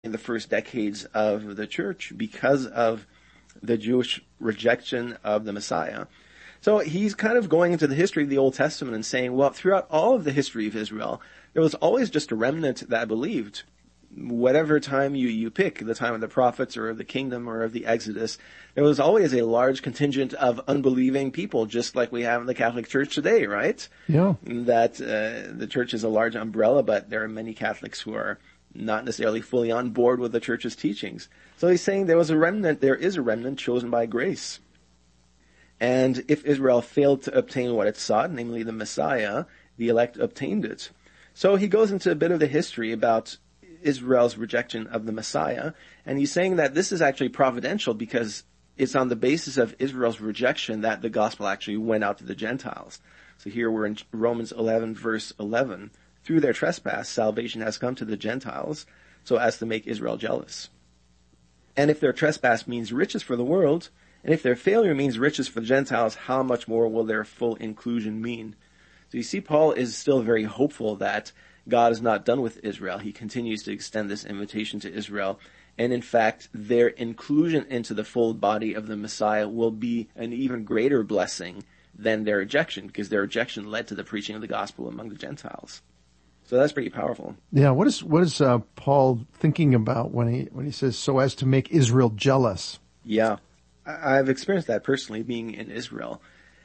in the first decades of the church because of the Jewish rejection of the Messiah. So he's kind of going into the history of the Old Testament and saying, well, throughout all of the history of Israel, there was always just a remnant that believed. Whatever time you pick, the time of the prophets or of the kingdom or of the Exodus, there was always a large contingent of unbelieving people, just like we have in the Catholic Church today, right? Yeah. That the church is a large umbrella, but there are many Catholics who are not necessarily fully on board with the church's teachings. So he's saying there is a remnant chosen by grace. And if Israel failed to obtain what it sought, namely the Messiah, the elect obtained it. So he goes into a bit of the history about Israel's rejection of the Messiah, and he's saying that this is actually providential because it's on the basis of Israel's rejection that the gospel actually went out to the Gentiles. So here we're in Romans 11, verse 11. Through their trespass, salvation has come to the Gentiles, so as to make Israel jealous. And if their trespass means riches for the world, and if their failure means riches for the Gentiles, how much more will their full inclusion mean? So you see, Paul is still very hopeful that God is not done with Israel. He continues to extend this invitation to Israel. And in fact, their inclusion into the full body of the Messiah will be an even greater blessing than their rejection, because their rejection led to the preaching of the gospel among the Gentiles. So that's pretty powerful. Yeah. What is Paul thinking about when he says, so as to make Israel jealous? Yeah. I've experienced that personally, being in Israel.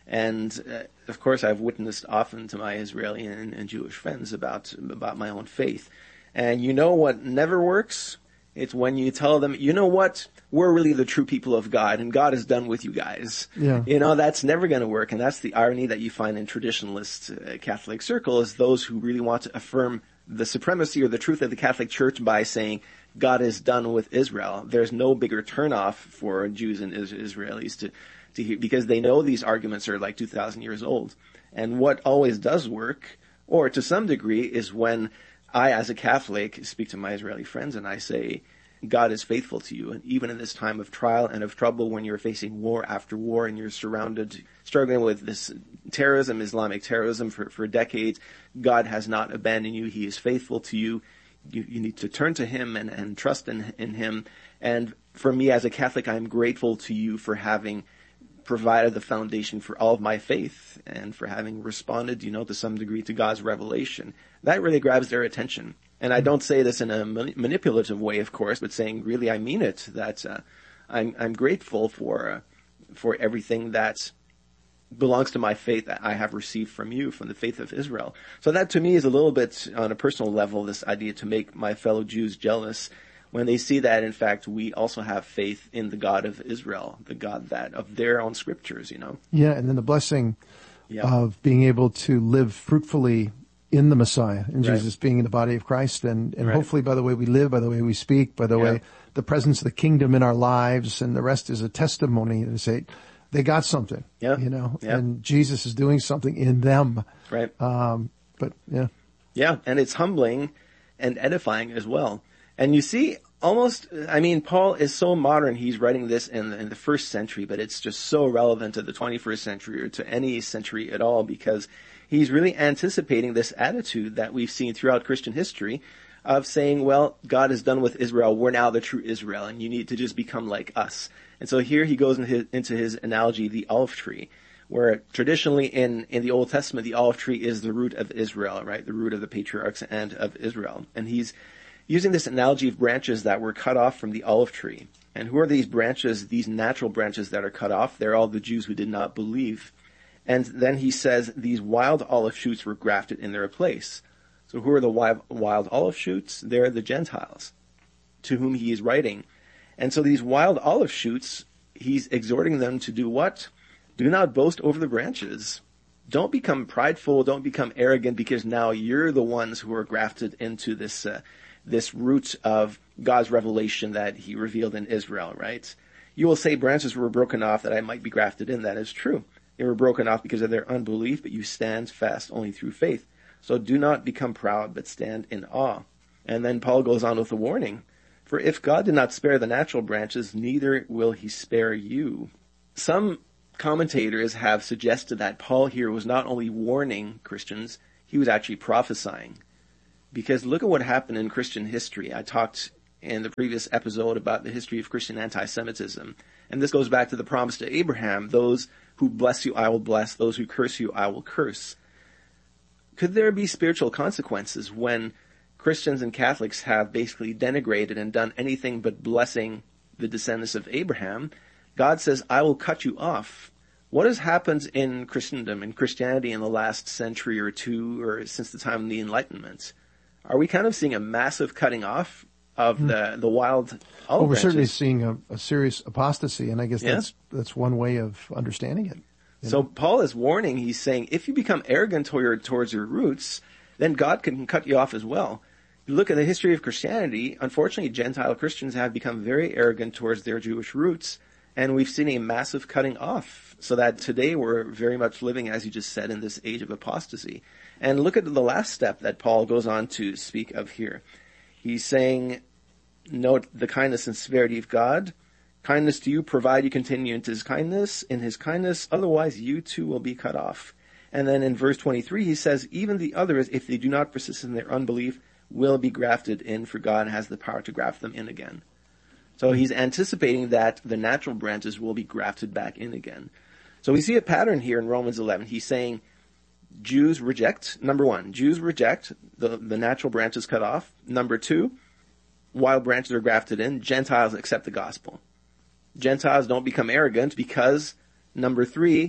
And of course, I've witnessed often to my Israeli and Jewish friends about my own faith. And you know what never works? It's when you tell them, you know what? We're really the true people of God, and God is done with you guys. Yeah. You know, that's never going to work. And that's the irony that you find in traditionalist Catholic circles, those who really want to affirm the supremacy or the truth of the Catholic Church by saying God is done with Israel. There's no bigger turnoff for Jews and Israelis to hear, because they know these arguments are like 2,000 years old. And what always does work, or to some degree, is when I, as a Catholic, speak to my Israeli friends and I say, God is faithful to you. And even in this time of trial and of trouble, when you're facing war after war and you're surrounded, struggling with this terrorism, Islamic terrorism for decades, God has not abandoned you. He is faithful to you. You need to turn to Him and trust in Him. And for me, as a Catholic, I'm grateful to you for having provided the foundation for all of my faith and for having responded, to some degree to God's revelation. That really grabs their attention. And I don't say this in a manipulative way, of course, but saying really I mean it, that I'm grateful for everything that belongs to my faith that I have received from you, from the faith of Israel. So that to me is a little bit on a personal level, this idea to make my fellow Jews jealous when they see that, in fact, we also have faith in the God of Israel, the God that of their own scriptures, Yeah, and then the blessing of being able to live fruitfully in the Messiah, in Jesus, being in the body of Christ, and hopefully by the way we live, by the way we speak, by the way the presence of the kingdom in our lives, and the rest is a testimony to say they got something, and Jesus is doing something in them. Right. But yeah. Yeah, and it's humbling and edifying as well. And you see, Paul is so modern. He's writing this in the first century, but it's just so relevant to the 21st century or to any century at all, because he's really anticipating this attitude that we've seen throughout Christian history of saying, well, God is done with Israel. We're now the true Israel, and you need to just become like us. And so here he goes into his analogy, the olive tree, where traditionally in the Old Testament, the olive tree is the root of Israel, right? The root of the patriarchs and of Israel. And he's using this analogy of branches that were cut off from the olive tree. And who are these branches, these natural branches that are cut off? They're all the Jews who did not believe. And then he says these wild olive shoots were grafted in their place. So who are the wild olive shoots? They're the Gentiles to whom he is writing. And so these wild olive shoots, he's exhorting them to do what? Do not boast over the branches. Don't become prideful. Don't become arrogant, because now you're the ones who are grafted into this root of God's revelation that he revealed in Israel, right? You will say branches were broken off that I might be grafted in. That is true. They were broken off because of their unbelief, but you stand fast only through faith. So do not become proud, but stand in awe. And then Paul goes on with a warning. For if God did not spare the natural branches, neither will he spare you. Some commentators have suggested that Paul here was not only warning Christians, he was actually prophesying. Because look at what happened in Christian history. I talked in the previous episode about the history of Christian anti-Semitism. And this goes back to the promise to Abraham, those who bless you I will bless, those who curse you I will curse. Could there be spiritual consequences when Christians and Catholics have basically denigrated and done anything but blessing the descendants of Abraham? God says, I will cut you off. What has happened in Christendom, in Christianity in the last century or two, or since the time of the Enlightenment? Are we kind of seeing a massive cutting off of the wild olive Well, we're branches? certainly seeing a serious apostasy, and I guess that's one way of understanding it. So Paul is warning, he's saying, if you become arrogant towards your roots, then God can cut you off as well. You look at the history of Christianity, unfortunately, Gentile Christians have become very arrogant towards their Jewish roots, and we've seen a massive cutting off, so that today we're very much living, as you just said, in this age of apostasy. And look at the last step that Paul goes on to speak of here. He's saying, note the kindness and severity of God. Kindness to you, provide you continue in his kindness, otherwise you too will be cut off. And then in verse 23 he says, even the others, if they do not persist in their unbelief, will be grafted in, for God has the power to graft them in again. So he's anticipating that the natural branches will be grafted back in again. So we see a pattern here in Romans 11. He's saying Jews reject, number one, Jews reject, the natural branches cut off. Number two, wild branches are grafted in. Gentiles accept the gospel. Gentiles don't become arrogant because, number three,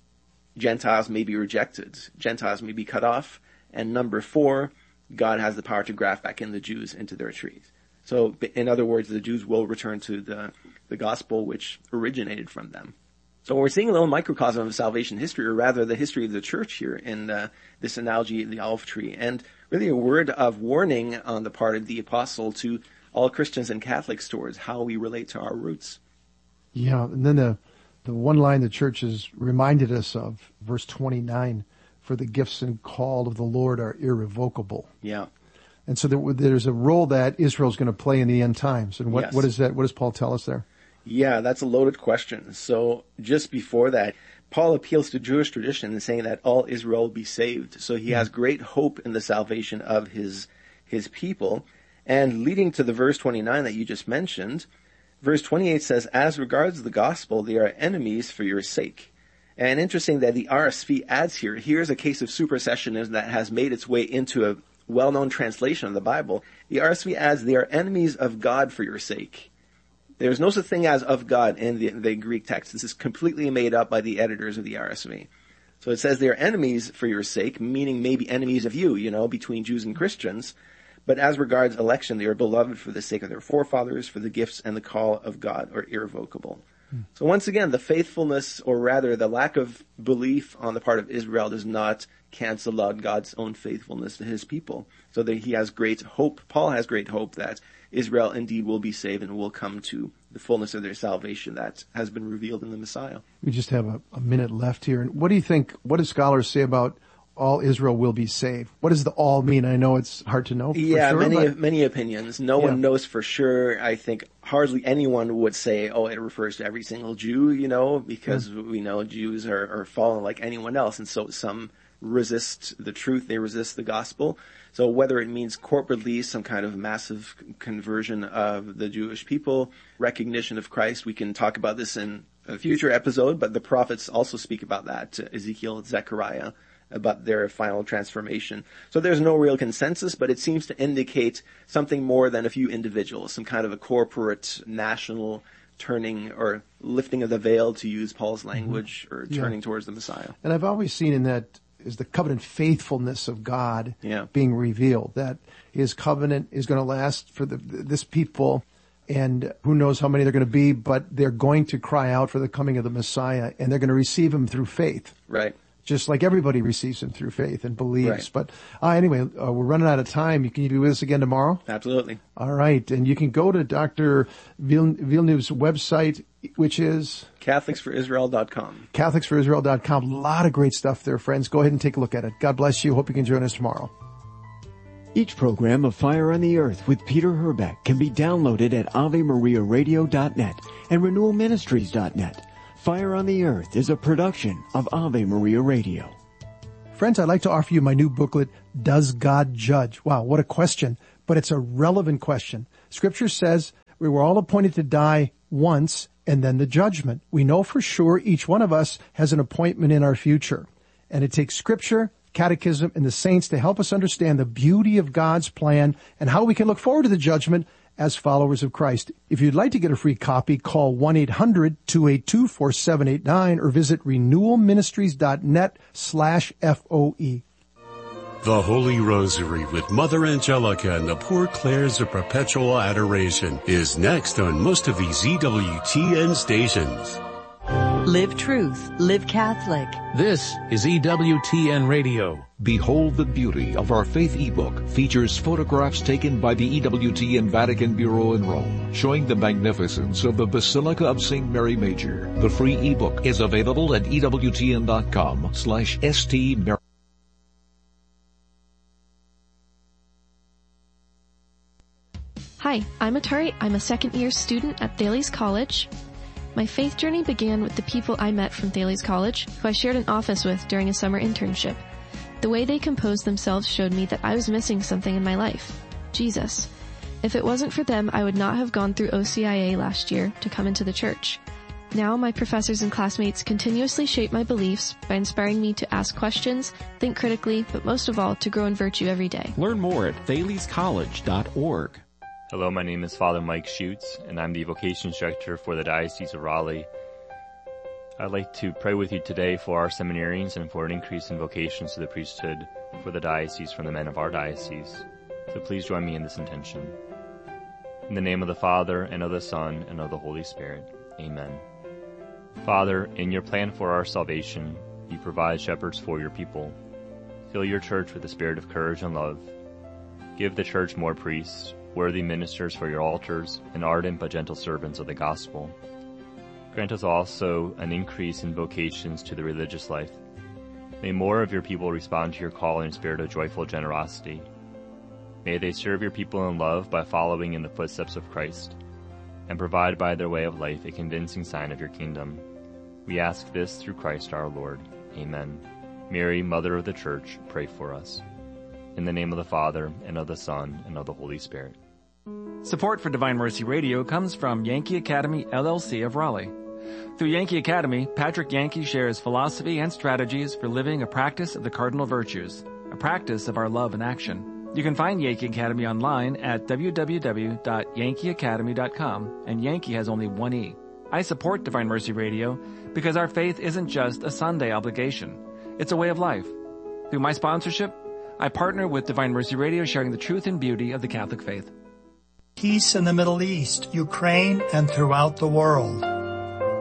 Gentiles may be rejected. Gentiles may be cut off. And number four, God has the power to graft back in the Jews into their trees. So, in other words, the Jews will return to the gospel which originated from them. So we're seeing a little microcosm of salvation history, or rather the history of the church here in this analogy of the olive tree. And really a word of warning on the part of the apostle to all Christians and Catholics towards how we relate to our roots. Yeah, and then the one line the church has reminded us of, verse 29, for the gifts and call of the Lord are irrevocable. Yeah. And so there's a role that Israel's going to play in the end times. And what is that? What does Paul tell us there? Yeah, that's a loaded question. So just before that, Paul appeals to Jewish tradition in saying that all Israel will be saved. So he has great hope in the salvation of his people. And leading to the verse 29 that you just mentioned, verse 28 says, as regards the gospel, they are enemies for your sake. And interesting that the RSV adds here, here's a case of supersessionism that has made its way into a well-known translation of the Bible. The RSV adds, they are enemies of God for your sake. There's no such thing as of God in the Greek text. This is completely made up by the editors of the RSV. So it says they are enemies for your sake, meaning maybe enemies of you, between Jews and Christians. But as regards election, they are beloved for the sake of their forefathers, for the gifts and the call of God are irrevocable. So once again, the faithfulness, or rather the lack of belief on the part of Israel, does not cancel out God's own faithfulness to his people. So that he has great hope, Paul has great hope that Israel indeed will be saved and will come to the fullness of their salvation that has been revealed in the Messiah. We just have a minute left here. And what do you think, what do scholars say about all Israel will be saved? What does the all mean? I know it's hard to know for sure. Many opinions. No one knows for sure. I think hardly anyone would say, it refers to every single Jew, because we know Jews are fallen like anyone else. And so some resist the truth. They resist the gospel. So whether it means corporately some kind of massive conversion of the Jewish people, recognition of Christ, we can talk about this in a future episode, but the prophets also speak about that, Ezekiel, Zechariah, about their final transformation. So there's no real consensus, but it seems to indicate something more than a few individuals, some kind of a corporate, national turning or lifting of the veil, to use Paul's language, or turning towards the Messiah. And I've always seen in that is the covenant faithfulness of God being revealed, that his covenant is going to last for this people, and who knows how many they're going to be, but they're going to cry out for the coming of the Messiah, and they're going to receive him through faith. Right. Just like everybody receives him through faith and believes. Right. But anyway, we're running out of time. Can you be with us again tomorrow? Absolutely. All right. And you can go to Dr. Villeneuve's website, which is? CatholicsForIsrael.com. CatholicsForIsrael.com. A lot of great stuff there, friends. Go ahead and take a look at it. God bless you. Hope you can join us tomorrow. Each program of Fire on the Earth with Peter Herbeck can be downloaded at AveMariaRadio.net and RenewalMinistries.net. Fire on the Earth is a production of Ave Maria Radio. Friends, I'd like to offer you my new booklet, Does God Judge? Wow, what a question. But it's a relevant question. Scripture says we were all appointed to die once and then the judgment. We know for sure each one of us has an appointment in our future. And it takes Scripture, Catechism, and the saints to help us understand the beauty of God's plan and how we can look forward to the judgment as followers of Christ. If you'd like to get a free copy, call 1-800-282-4789 or visit renewalministries.net/FOE. The Holy Rosary with Mother Angelica and the Poor Clares of Perpetual Adoration is next on most of these EWTN stations. Live truth, live Catholic. This is EWTN Radio. Behold the Beauty of Our Faith ebook features photographs taken by the EWTN Vatican Bureau in Rome, showing the magnificence of the Basilica of St. Mary Major. The free ebook is available at EWTN.com/ST. Hi, I'm Atari. I'm a second-year student at Thales College. My faith journey began with the people I met from Thales College, who I shared an office with during a summer internship. The way they composed themselves showed me that I was missing something in my life: Jesus. If it wasn't for them, I would not have gone through OCIA last year to come into the church. Now my professors and classmates continuously shape my beliefs by inspiring me to ask questions, think critically, but most of all, to grow in virtue every day. Learn more at thalescollege.org. Hello, my name is Father Mike Schutz, and I'm the Vocation Instructor for the Diocese of Raleigh. I'd like to pray with you today for our seminarians and for an increase in vocations to the priesthood for the diocese from the men of our diocese. So please join me in this intention. In the name of the Father, and of the Son, and of the Holy Spirit. Amen. Father, in your plan for our salvation, you provide shepherds for your people. Fill your church with the spirit of courage and love. Give the church more priests, worthy ministers for your altars, and ardent but gentle servants of the gospel. Grant us also an increase in vocations to the religious life. May more of your people respond to your call in a spirit of joyful generosity. May they serve your people in love by following in the footsteps of Christ, and provide by their way of life a convincing sign of your kingdom. We ask this through Christ our Lord. Amen. Mary, Mother of the Church, pray for us. In the name of the Father, and of the Son, and of the Holy Spirit. Support for Divine Mercy Radio comes from Yankee Academy, LLC of Raleigh. Through Yankee Academy, Patrick Yankee shares philosophy and strategies for living a practice of the cardinal virtues, a practice of our love in action. You can find Yankee Academy online at www.yankeeacademy.com, and Yankee has only one E. I support Divine Mercy Radio because our faith isn't just a Sunday obligation. It's a way of life. Through my sponsorship, I partner with Divine Mercy Radio, sharing the truth and beauty of the Catholic faith. Peace in the Middle East, Ukraine, and throughout the world.